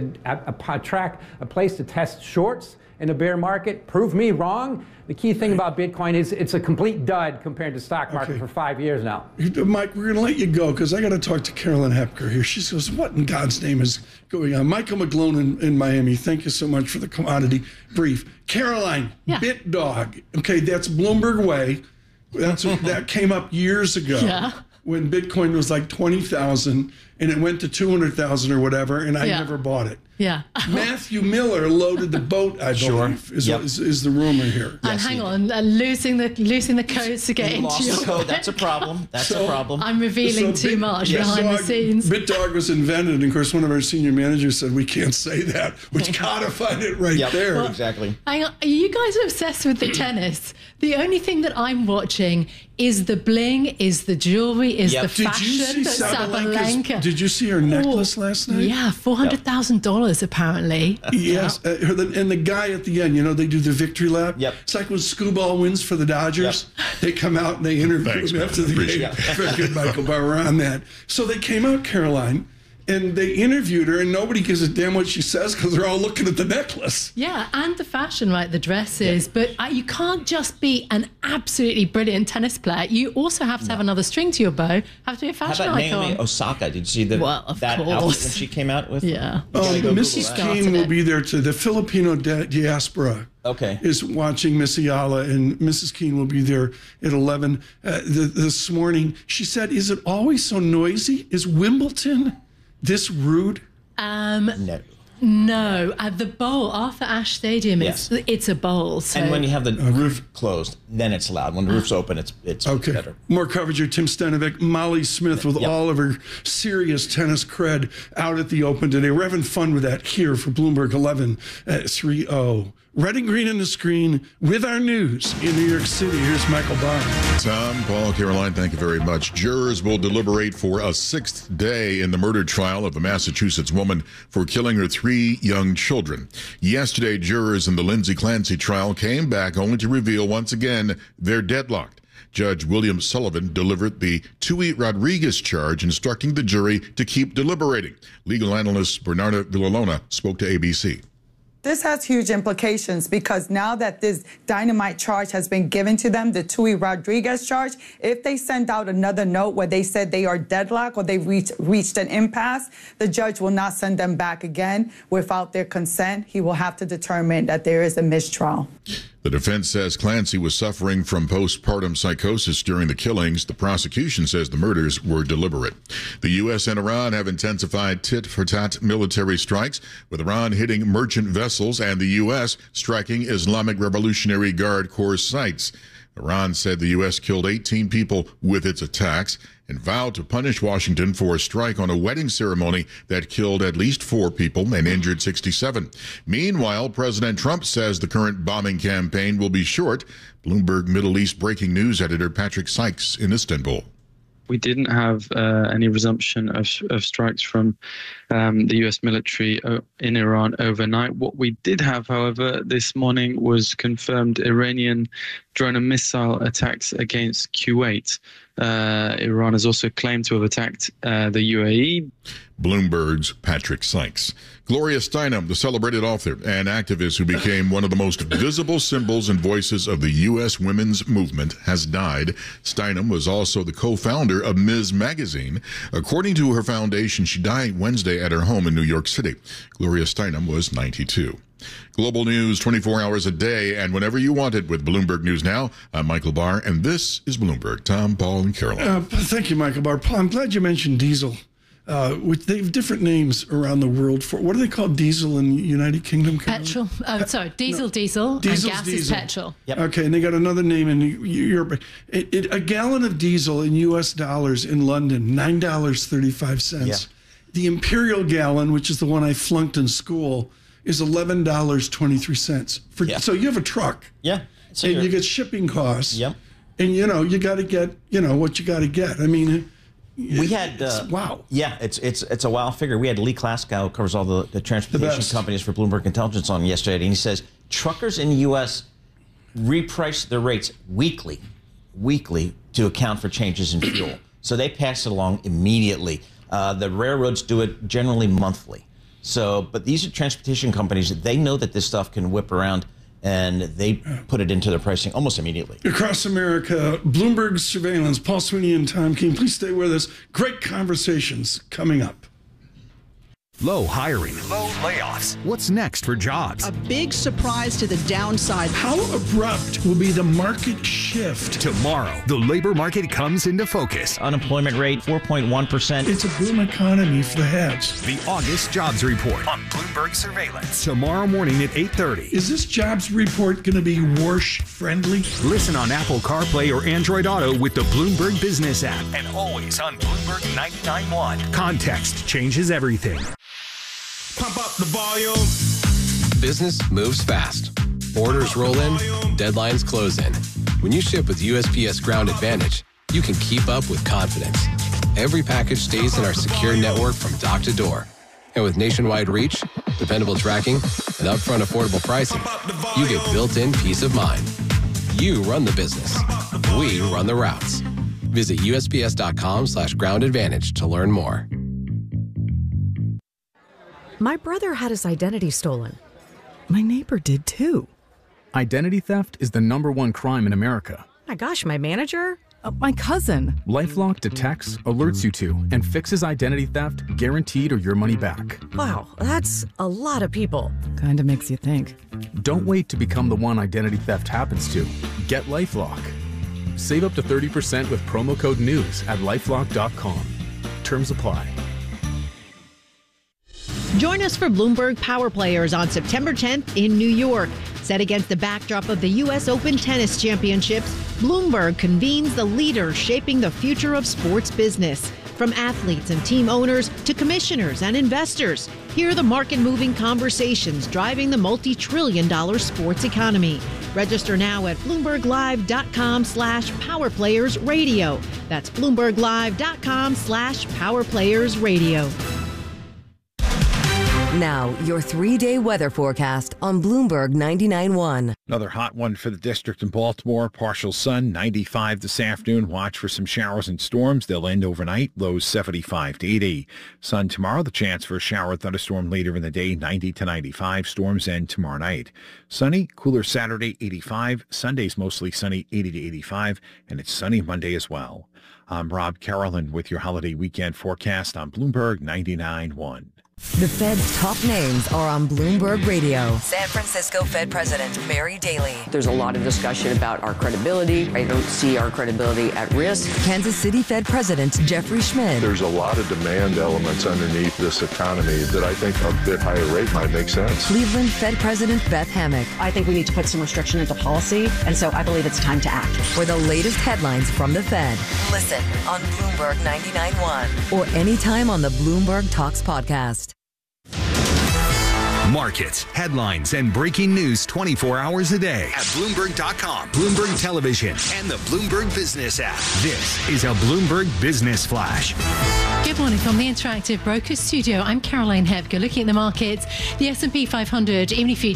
a place to test shorts in a bear market. Prove me wrong. The key thing about Bitcoin is it's a complete dud compared to stock market for 5 years now. Mike, we're going to let you go because I got to talk to Carolyn Hepker here. She says, what in God's name is going on? Michael McGlone in Miami, thank you so much for the commodity brief. Caroline, BitDog. Okay, that's Bloomberg Way. That came up years ago. Yeah. When Bitcoin was like 20,000 and it went to 200,000 or whatever, and I never bought it. Yeah. Matthew Miller loaded the boat, I believe, is the rumor here. And hang on, losing the codes to get into your code. That's a problem. That's a problem. I'm revealing too much behind the scenes. BitDog was invented, and of course, one of our senior managers said we can't say that, which codified it right there. Well, exactly. Hang on, are you guys obsessed with the tennis? The only thing that I'm watching is the bling, is the jewelry, is the fashion. Sabalenka. Did you see her necklace last night? Yeah, $400,000 apparently. Yes, and the guy at the end, they do the victory lap. Yep. It's like when Scuball wins for the Dodgers. They come out and they interview him after the game. Very good, Michael Bauer, on that. So they came out, Caroline, and they interviewed her, and nobody gives a damn what she says because they're all looking at the necklace. Yeah, and the fashion, right? The dresses. Yeah. But you can't just be an absolutely brilliant tennis player. You also have to have another string to your bow. Have to be a fashion icon. How about Naomi Osaka? Did you see that outfit that she came out with? Yeah. Mrs. Keane will be there too. The Filipino diaspora is watching Miss Ayala, and Mrs. Keane will be there at 11 this morning. She said, is it always so noisy? Is Wimbledon this rude? No. At the bowl, Arthur Ashe Stadium, it's a bowl. So. And when you have the roof closed, then it's loud. When the roof's open, it's better. More coverage here. Tim Stanovic, Molly Smith with all of her serious tennis cred out at the Open today. We're having fun with that here for Bloomberg 11 at 3:00. Red and green on the screen with our news in New York City. Here's Michael Barr. Tom, Paul, Caroline, thank you very much. Jurors will deliberate for a 6th day in the murder trial of a Massachusetts woman for killing her 3 young children. Yesterday, jurors in the Lindsay Clancy trial came back only to reveal once again they're deadlocked. Judge William Sullivan delivered the Tui Rodriguez charge, instructing the jury to keep deliberating. Legal analyst Bernarda Villalona spoke to ABC. This has huge implications because now that this dynamite charge has been given to them, the Tui Rodriguez charge, if they send out another note where they said they are deadlocked or they've reached an impasse, the judge will not send them back again without their consent. He will have to determine that there is a mistrial. The defense says Clancy was suffering from postpartum psychosis during the killings. The prosecution says the murders were deliberate. The U.S. and Iran have intensified tit-for-tat military strikes, with Iran hitting merchant vessels and the U.S. striking Islamic Revolutionary Guard Corps sites. Iran said the U.S. killed 18 people with its attacks and vowed to punish Washington for a strike on a wedding ceremony that killed at least 4 people and injured 67. Meanwhile, President Trump says the current bombing campaign will be short. Bloomberg Middle East breaking news editor Patrick Sykes in Istanbul. We didn't have any resumption of strikes from the U.S. military in Iran overnight. What we did have, however, this morning was confirmed Iranian drone and missile attacks against Kuwait. Iran has also claimed to have attacked the UAE. Bloomberg's Patrick Sykes. Gloria Steinem, the celebrated author and activist who became one of the most visible symbols and voices of the U.S. women's movement, has died. Steinem was also the co-founder of Ms. Magazine. According to her foundation, she died Wednesday at her home in New York City. Gloria Steinem was 92. Global news 24 hours a day and whenever you want it with Bloomberg News Now. I'm Michael Barr, and this is Bloomberg. Tom, Paul, and Caroline. Thank you, Michael Barr. Paul, I'm glad you mentioned diesel. Which they have different names around the world for. What do they call diesel in the United Kingdom? Petrol. Oh, sorry. diesel, and gas is petrol. Yep. Okay, and they got another name in Europe. A gallon of diesel in U.S. dollars in London, $9.35. Yeah. The imperial gallon, which is the one I flunked in school, is $11.23. So you have a truck. Yeah. So and you get shipping costs. Yep. And, you got to get, what you got to get. I mean... We had wow. Yeah, it's a wow figure. We had Lee Klaskow, who covers all the transportation companies for Bloomberg Intelligence, on yesterday, and he says truckers in the U.S. reprice their rates weekly to account for changes in fuel. So they pass it along immediately. The railroads do it generally monthly. But these are transportation companies. They know that this stuff can whip around, and they put it into their pricing almost immediately. Across America, Bloomberg surveillance. Paul Sweeney and Tom King, please stay with us. Great conversations coming up. Low hiring. Low layoffs. What's next for jobs? A big surprise to the downside. How abrupt will be the market shift? Tomorrow, the labor market comes into focus. Unemployment rate, 4.1%. It's a boom economy for the heads. The August Jobs Report on Bloomberg Surveillance. Tomorrow morning at 8:30. Is this jobs report going to be Warsh friendly? Listen on Apple CarPlay or Android Auto with the Bloomberg Business app. And always on Bloomberg 99.1. Context changes everything. Pump up the volume. Business moves fast. Orders roll in, deadlines close in. When you ship with USPS Ground Advantage, you can keep up with confidence. Every package stays in our secure network from dock to door. And with nationwide reach, dependable tracking, and upfront affordable pricing, you get built-in peace of mind. You run the business. We run the routes. Visit USPS.com/Ground Advantage to learn more. My brother had his identity stolen. My neighbor did too. Identity theft is the #1 crime in America. My gosh, my manager? My cousin. LifeLock detects, alerts you to, and fixes identity theft, guaranteed or your money back. Wow, that's a lot of people. Kinda makes you think. Don't wait to become the one identity theft happens to. Get LifeLock. Save up to 30% with promo code NEWS at LifeLock.com. Terms apply. Join us for Bloomberg Power Players on September 10th in New York. Set against the backdrop of the U.S. Open Tennis Championships, Bloomberg convenes the leaders shaping the future of sports business. From athletes and team owners to commissioners and investors, hear the market-moving conversations driving the multi-trillion-dollar sports economy. Register now at BloombergLive.com/PowerPlayersRadio. That's BloombergLive.com/PowerPlayersRadio. Now, your 3-day weather forecast on Bloomberg 99.1. Another hot one for the district in Baltimore. Partial sun, 95 this afternoon. Watch for some showers and storms. They'll end overnight. Lows 75 to 80. Sun tomorrow. The chance for a shower thunderstorm later in the day, 90 to 95. Storms end tomorrow night. Sunny, cooler Saturday, 85. Sunday's mostly sunny, 80 to 85. And it's sunny Monday as well. I'm Rob Carolan with your holiday weekend forecast on Bloomberg 99.1. The Fed's top names are on Bloomberg Radio. San Francisco Fed President Mary Daly. There's a lot of discussion about our credibility. I don't see our credibility at risk. Kansas City Fed President Jeffrey Schmidt. There's a lot of demand elements underneath this economy that I think a bit higher rate might make sense. Cleveland Fed President Beth Hammack. I think we need to put some restriction into policy, and so I believe it's time to act. For the latest headlines from the Fed, listen on Bloomberg 99.1 or anytime on the Bloomberg Talks podcast. Markets, headlines, and breaking news 24 hours a day at Bloomberg.com, Bloomberg Television, and the Bloomberg Business app. This is a Bloomberg Business Flash. Good morning from the Interactive Brokers Studio. I'm Caroline Hebger. Looking at the markets, the S&P 500, even if you